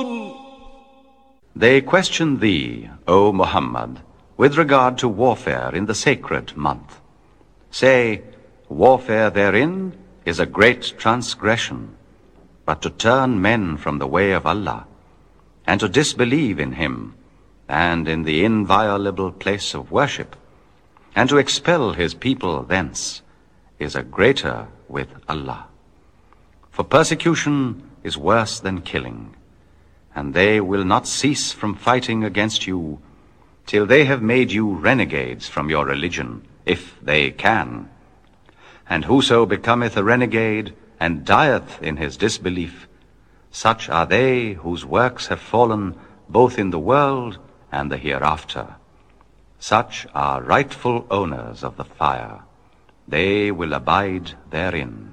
They question thee, O Muhammad, with regard to warfare in the sacred month. Say, warfare therein is a great transgression, but to turn men from the way of Allah, and to disbelieve in Him, and in the inviolable place of worship, and to expel His people thence, is a greater with Allah. For persecution is worse than killing, and they will not cease from fighting against you till they have made you renegades from your religion, if they can. And whoso becometh a renegade and dieth in his disbelief, such are they whose works have fallen both in the world and the hereafter. Such are rightful owners of the fire. They will abide therein.